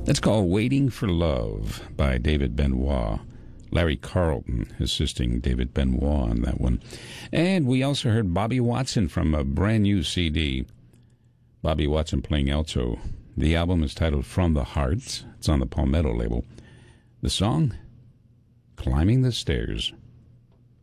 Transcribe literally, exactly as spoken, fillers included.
That's called Waiting for Love by David Benoit. Larry Carlton assisting David Benoit on that one. And we also heard Bobby Watson from a brand new C D. Bobby Watson playing alto. The album is titled From the Heart. It's on the Palmetto label. The song, Climbing the Stairs.